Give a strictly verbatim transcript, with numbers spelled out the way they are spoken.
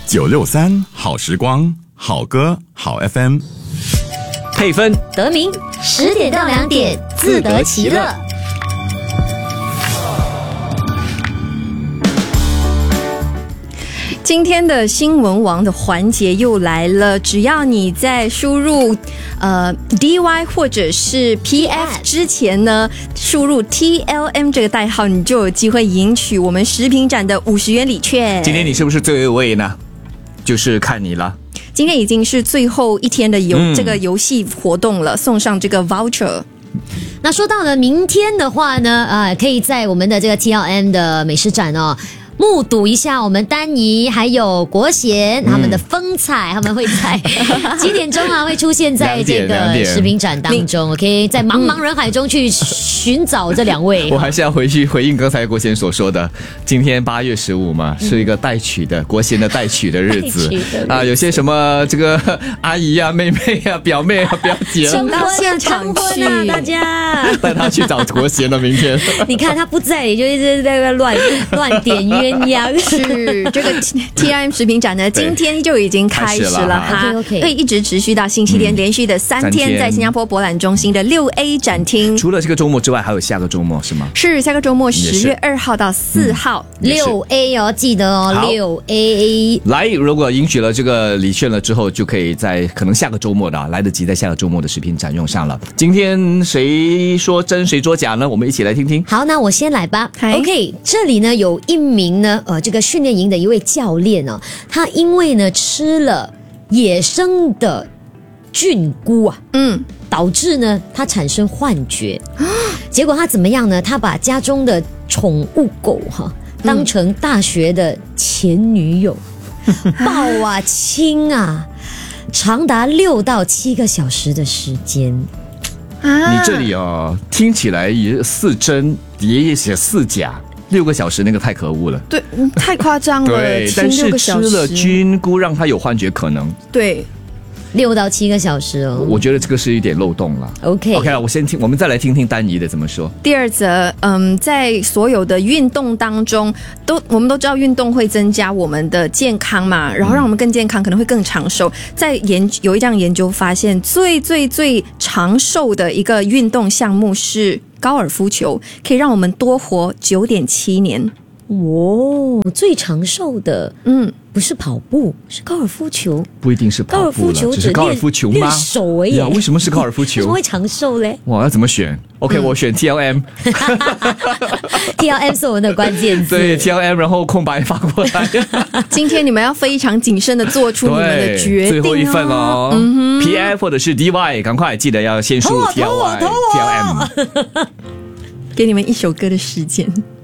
九六三好时光，好歌好 F M。 配分得名十点到两点，自得其乐。 今天的新闻王的环节又来了，只要你在输入呃 D Y 或者是 P F 之前呢，输入 T L M 这个代号，你就有机会赢取我们食品展的五十元礼券。 今天你是不是最有位呢？就是看你了。 今天已经是最后一天的游、嗯、这个游戏活动了，送上这个 voucher。 那说到了明天的话呢，呃，可以在我们的这个 T L M 的美食展哦，目睹一下我们丹妮还有国贤他们的风采，嗯、他们会在几点钟啊会出现在这个食品展当中 ？OK， 在茫茫人海中去寻找这两位。 我还是要回去回应刚才国贤所说的，今天八月十五嘛，是一个带曲的国贤的带曲的日子啊，有些什么这个阿姨啊、妹妹啊、表妹啊、表姐啊， 到现场去， 啊、大家带他去找国贤了。明天你看他不在，你就一直在那乱乱点鸳鸯。 是这个 T I M 食品展呢，今天就已经开始了哈，会一直持续到星期天，连续的三天，在新加坡博览中心的六 A 展厅。 除了这个周末之外，还有下个周末是吗？ 是下个周末十月二号到四号， 六 A 哦，记得哦，六 A。 来，如果赢取了这个礼券了之后，就可以在可能下个周末的、啊、来得及在下个周末的食品展用上了。今天谁说真谁说假呢？我们一起来听听。 好，那我先来吧。OK， 这里呢有一名呢呃这个训练营的一位教练哦，他因为呢吃了野生的菌菇啊，嗯，导致呢他产生幻觉，结果他怎么样呢？他把家中的宠物狗哈、啊、当成大学的前女友，嗯、抱啊亲啊，长达六到七个小时的时间。 啊、你这里哦，听起来也似真，也写似假。六个小时那个太可恶了， 对，太夸张了。 对，但是吃了菌菇让他有幻觉可能。 对， 六到七个小时哦。 我觉得这个是一点漏洞了。 OK OK， 我先听，我们再来听听丹妮的怎么说。 第二则，嗯，在所有的运动当中，都我们都知道运动会增加我们的健康嘛，然后让我们更健康，可能会更长寿。在研有一项研究发现，最最最长寿的一个运动项目是高尔夫球，可以让我们多活九点七年。 哦，最长寿的，嗯，不是跑步，是高尔夫球。 不一定是跑步了，高尔夫球只是高尔夫球吗？ 练手而已。 呀，为什么是高尔夫球？ 为什么会长寿嘞？ 哇，要怎么选 ？OK，、嗯、我选 T L M。T L M 是我们的关键字。 对 ，T L M， 然后空白发过来。 今天你们要非常谨慎的做出你们的决定、哦。 最后一份哦、嗯、，P F 或者是 D Y， 赶快记得要先输入 T L Y、T L M。 给你们一首歌的时间。